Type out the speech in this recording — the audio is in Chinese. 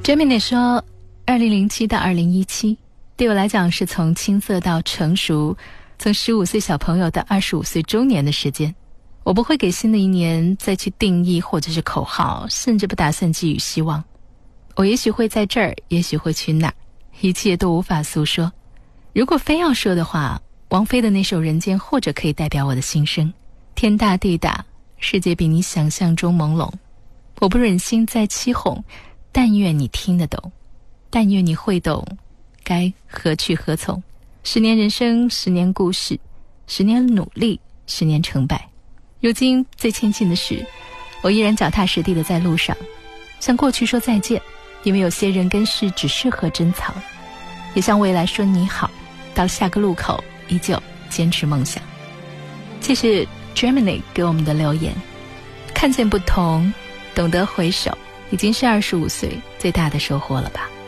Gemini 说2007到2017对我来讲是从青涩到成熟，从15岁小朋友到25岁中年的时间。我不会给新的一年再去定义或者是口号，甚至不打算寄予希望。我也许会在这儿，也许会去那儿，一切都无法诉说。如果非要说的话，王菲的那首《人间》或者可以代表我的心声。天大地大，世界比你想象中朦胧，我不忍心再欺哄，但愿你听得懂，但愿你会懂该何去何从。10年人生，10年故事，10年努力，10年成败。如今最庆幸的是，我依然脚踏实地的在路上，向过去说再见，因为有些人跟事只适合珍藏，也向未来说你好，到下个路口依旧坚持梦想。这是 Gemini 给我们的留言，看见不同，懂得回首，已经是25岁最大的收获了吧。